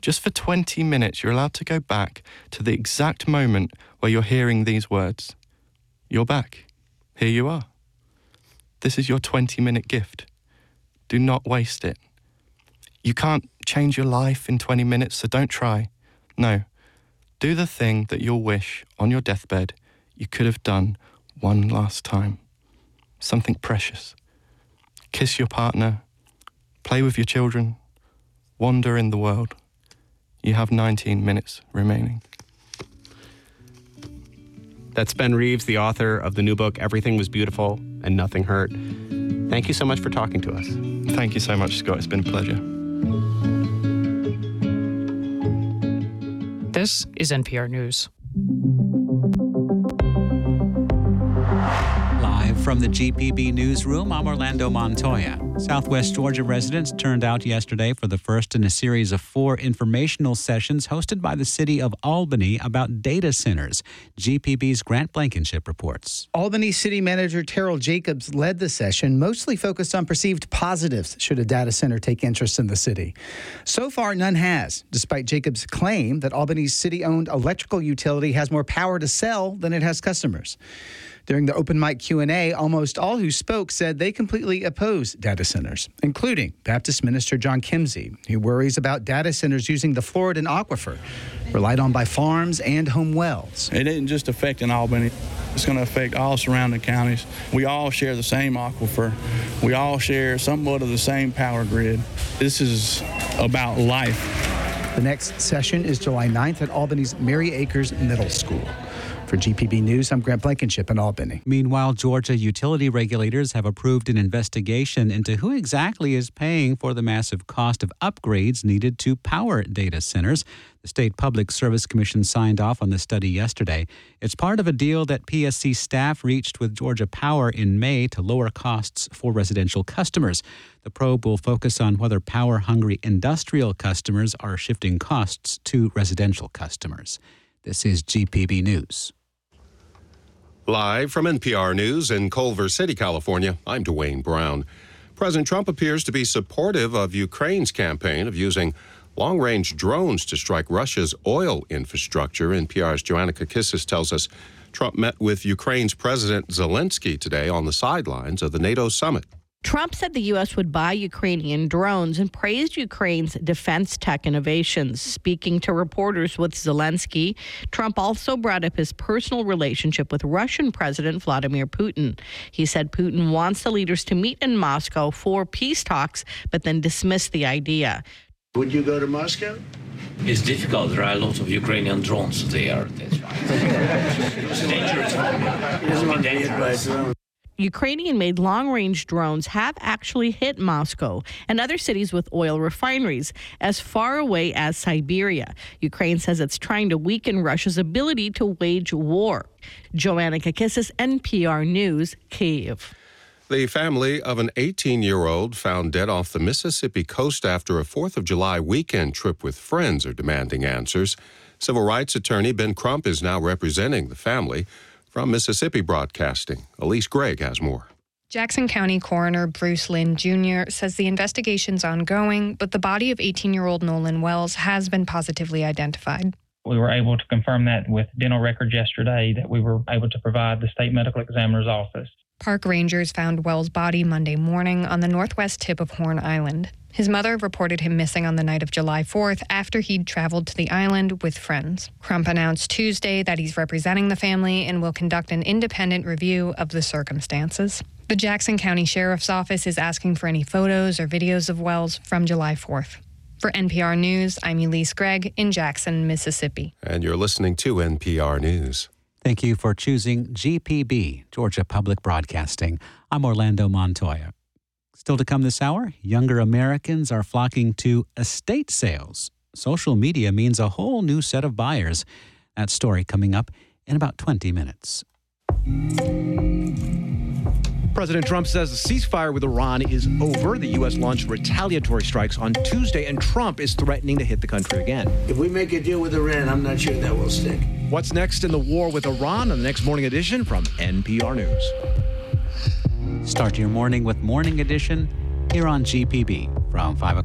Just for 20 minutes, you're allowed to go back to the exact moment where you're hearing these words. You're back. Here you are. This is your 20-minute gift. Do not waste it. You can't change your life in 20 minutes, so don't try. No. Do the thing that you'll wish on your deathbed you could have done one last time. Something precious. Kiss your partner. Play with your children. Wander in the world. You have 19 minutes remaining. That's Ben Reeves, the author of the new book, Everything Was Beautiful and Nothing Hurt. Thank you so much for talking to us. Thank you so much, Scott. It's been a pleasure. This is NPR News. Live from the GPB newsroom, I'm Orlando Montoya. Southwest Georgia residents turned out yesterday for the first in a series of 4 informational sessions hosted by the city of Albany about data centers. GPB's Grant Blankenship reports. Albany City Manager Terrell Jacobs led the session, mostly focused on perceived positives should a data center take interest in the city. So far, none has, despite Jacobs' claim that Albany's city-owned electrical utility has more power to sell than it has customers. During the open mic Q&A, almost all who spoke said they completely oppose data centers, including Baptist Minister John Kimsey, who worries about data centers using the Floridan aquifer, relied on by farms and home wells. It isn't just affecting Albany. It's going to affect all surrounding counties. We all share the same aquifer. We all share somewhat of the same power grid. This is about life. The next session is July 9th at Albany's Mary Akers Middle School. For GPB News, I'm Grant Blankenship in Albany. Meanwhile, Georgia utility regulators have approved an investigation into who exactly is paying for the massive cost of upgrades needed to power data centers. The State Public Service Commission signed off on the study yesterday. It's part of a deal that PSC staff reached with Georgia Power in May to lower costs for residential customers. The probe will focus on whether power-hungry industrial customers are shifting costs to residential customers. This is GPB News. Live from NPR News in Culver City, California, I'm Dwayne Brown. President Trump appears to be supportive of Ukraine's campaign of using long-range drones to strike Russia's oil infrastructure. NPR's Joanna Kakissis tells us Trump met with Ukraine's President Zelensky today on the sidelines of the NATO summit. Trump said the U.S. would buy Ukrainian drones and praised Ukraine's defense tech innovations. Speaking to reporters with Zelensky, Trump also brought up his personal relationship with Russian President Vladimir Putin. He said Putin wants the leaders to meet in Moscow for peace talks, but then dismissed the idea. Would you go to Moscow? It's difficult. There are a lot of Ukrainian drones there. That's right. It's dangerous. He doesn't want to be hit by a drone. Ukrainian-made long-range drones have actually hit Moscow and other cities with oil refineries as far away as Siberia. Ukraine says it's trying to weaken Russia's ability to wage war. Joanna Kakissis, NPR News, Kyiv. The family of an 18-year-old found dead off the Mississippi coast after a 4th of July weekend trip with friends are demanding answers. Civil rights attorney Ben Crump is now representing the family. From Mississippi Broadcasting, Elise Gregg has more. Jackson County Coroner Bruce Lynn Jr. says the investigation's ongoing, but the body of 18-year-old Nolan Wells has been positively identified. We were able to confirm that with dental records yesterday that we were able to provide the state medical examiner's office. Park rangers found Wells' body Monday morning on the northwest tip of Horn Island. His mother reported him missing on the night of July 4th after he'd traveled to the island with friends. Crump announced Tuesday that he's representing the family and will conduct an independent review of the circumstances. The Jackson County Sheriff's Office is asking for any photos or videos of Wells from July 4th. For NPR News, I'm Elise Gregg in Jackson, Mississippi. And you're listening to NPR News. Thank you for choosing GPB, Georgia Public Broadcasting. I'm Orlando Montoya. Still to come this hour, younger Americans are flocking to estate sales. Social media means a whole new set of buyers. That story coming up in about 20 minutes. President Trump says the ceasefire with Iran is over. The U.S. launched retaliatory strikes on Tuesday, and Trump is threatening to hit the country again. If we make a deal with Iran, I'm not sure that will stick. What's next in the war with Iran on the next Morning Edition from NPR News. Start your morning with Morning Edition here on GPB from 5 o'clock.